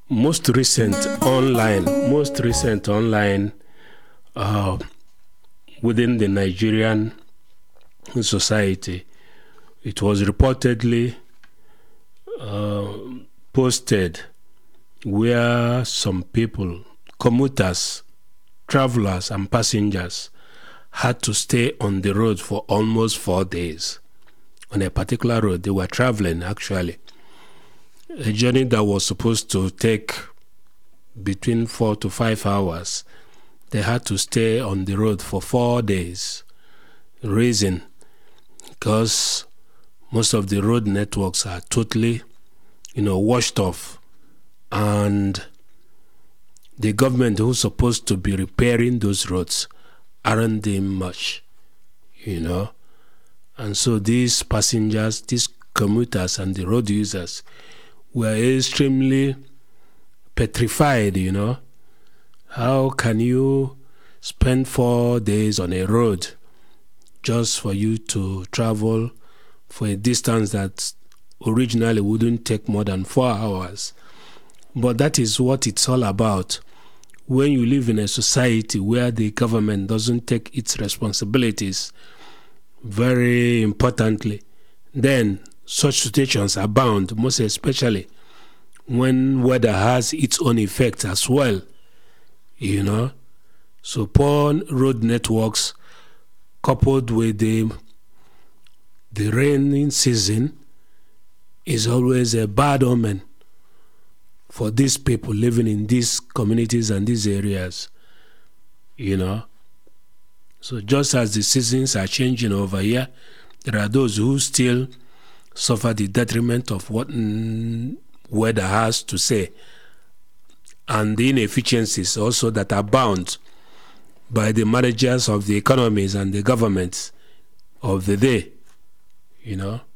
most recent online within the Nigerian society, it was reportedly posted where some people, commuters, travelers and passengers, had to stay on the road for almost 4 days. On a particular road, they were traveling actually. A journey that was supposed to take between 4 to 5 hours, they had to stay on the road for 4 days. Reason, because most of the road networks are totally, washed off, and the government who's supposed to be repairing those roads aren't doing much, And so these passengers, these commuters and the road users were extremely petrified, How can you spend 4 days on a road just for you to travel for a distance that originally wouldn't take more than 4 hours? But that is what it's all about. When you live in a society where the government doesn't take its responsibilities very importantly, then such situations abound, most especially when weather has its own effects as well, So poor road networks coupled with the rainy season is always a bad omen for these people living in these communities and these areas, So just as the seasons are changing over here, there are those who still suffer the detriment of what weather has to say, and the inefficiencies also that are bound by the managers of the economies and the governments of the day,